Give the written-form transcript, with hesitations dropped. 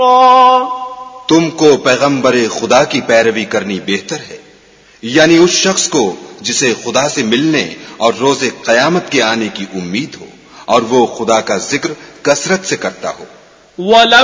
तुमको पैगंबर खुदा की पैरवी करनी बेहतर है, यानी उस शख्स को जिसे खुदा से मिलने और रोजे कयामत के आने की उम्मीद हो और वो खुदा का जिक्र कसरत से करता हो।